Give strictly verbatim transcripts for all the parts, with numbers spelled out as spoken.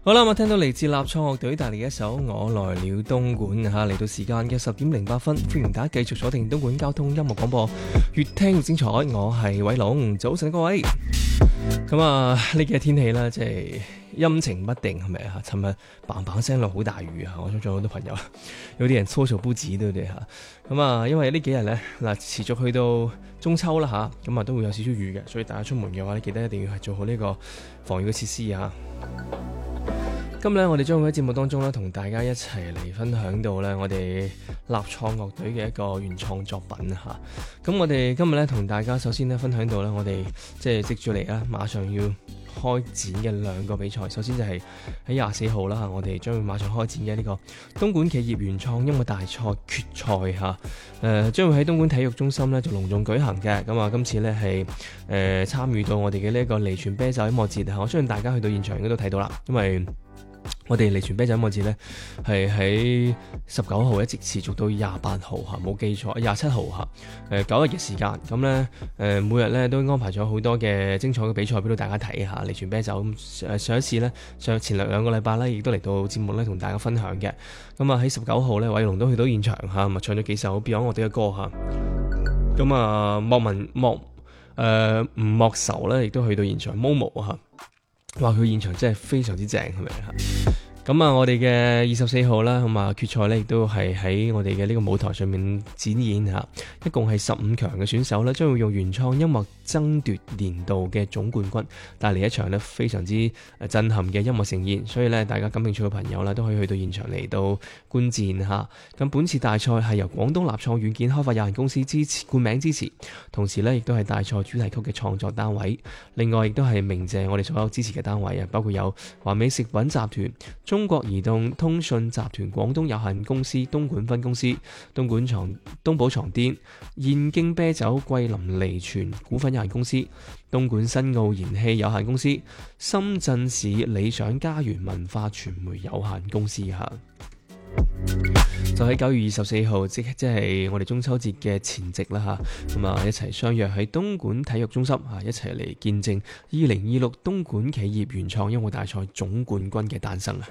好啦，我聽到嚟自立創樂隊帶嚟一首《我來了東莞》吓，嚟到時間嘅十點零八分，歡迎大家繼續鎖定東莞交通音樂廣播，越聽越精彩。我係偉龍，早晨各位。咁啊，呢幾日天氣啦，即係陰晴不定，係咪啊？尋日砰砰聲落好大雨啊！我相信好多朋友，有啲人措手不及，對唔對吓？咁啊，因為呢幾日咧嗱，持續去到中秋啦吓，咁啊都會有少少雨嘅，所以大家出門嘅話咧，記得一定要係做好呢個防雨嘅設施啊。今日我哋將會喺節目當中咧，同大家一齊嚟分享到咧，我哋立創樂隊嘅一個原創作品吓。咁我哋今日咧，同大家首先咧分享到咧，我哋即係接住嚟啦，馬上要開展嘅兩個比賽。首先就係喺廿四號啦，我哋將會馬上開展嘅呢個東莞企業原創音樂大賽決賽吓。誒、呃，將會喺東莞體育中心咧就隆重舉行嘅。咁啊，今次咧係誒參與到我哋嘅呢一個離泉啤酒音樂節吓。我相信大家去到現場應該都睇到啦，因為我哋離泉啤酒音樂節咧係喺十九號一直持續到廿八號吓，冇記錯廿七號吓，誒九日嘅時間。咁咧誒每日咧都安排咗好多嘅精彩嘅比賽俾到大家睇下。離泉啤酒咁誒上一次咧上前兩兩個禮拜咧亦都嚟到節目咧同大家分享嘅。咁啊喺十九號咧偉龍都去到現場吓，咁啊唱咗幾首 Beyond 我哋嘅歌吓。咁啊莫文莫誒吳莫愁咧亦都去到現場 Momo 吓。話佢現場真係非常之正，係咪啊？咁啊，我哋嘅二十四號啦，咁啊決賽咧亦都係喺我哋嘅呢個舞台上面展演吓，一共係十五強嘅選手咧，將會用原創音樂爭奪年度嘅總冠軍，帶嚟一場咧非常之震撼嘅音樂盛宴。所以咧，大家感興趣嘅朋友咧都可以去到現場嚟到觀戰吓。咁本次大賽係由廣東立創軟件開發有限公司支持冠名支持，同時咧亦都係大賽主題曲嘅創作單位。另外亦都係鳴謝我哋所有支持嘅單位啊，包括有華美食品集團、中國移動通訊集團廣東有限公司東莞分公司、東莞床東寶床墊、燕京啤酒桂林離泉股份有限公司、東莞新奧燃氣有限公司、深圳市理想家園文化傳媒有限公司吓。就喺九月二十四號，即即係我哋中秋節嘅前夕啦吓，咁啊一齊相約喺東莞體育中心啊，一齊嚟見證二零二六東莞企業原創音樂大賽總冠軍嘅誕生啊！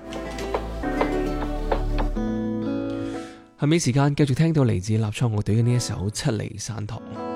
下面時間繼續聽到嚟自立創樂隊嘅呢一首《七里山塘》。